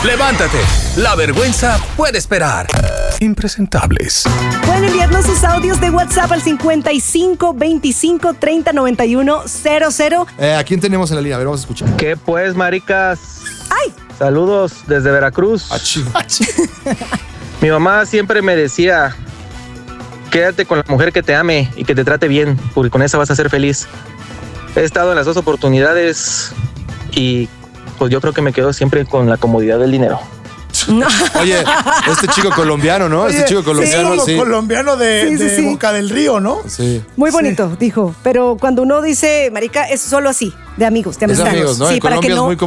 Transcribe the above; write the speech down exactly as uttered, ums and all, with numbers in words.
Levántate, la vergüenza puede esperar. Impresentables. Pueden enviarnos sus audios de WhatsApp al cincuenta y cinco veinticinco treinta noventa y uno cero cero. Eh, ¿A quién tenemos en la línea? A ver, vamos a escuchar. ¿Qué pues, maricas? ¡Ay! Saludos desde Veracruz. Achí. Mi mamá siempre me decía, quédate con la mujer que te ame y que te trate bien, porque con esa vas a ser feliz. He estado en las dos oportunidades y pues yo creo que me quedo siempre con la comodidad del dinero. Oye, este chico colombiano, ¿no? Oye, este chico colombiano, sí. sí. colombiano de, Sí, sí, de sí. Boca del Río, ¿no? Sí. Muy bonito, dijo. Pero cuando uno dice, marica, es solo así, de amigos, de Es amistad. amigos, ¿no? Sí, En para Colombia que es no, muy